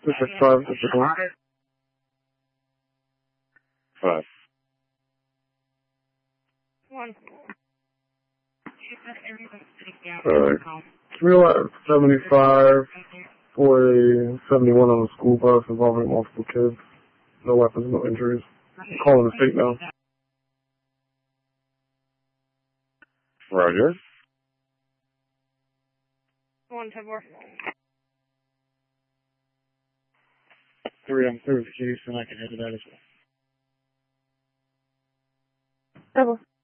265, this is one. 5. 375 for a 71 on the school bus involving multiple kids. No weapons, no injuries. I'm calling the state now. Roger. 110-4. 3 on certification, I can head to that as well. Double.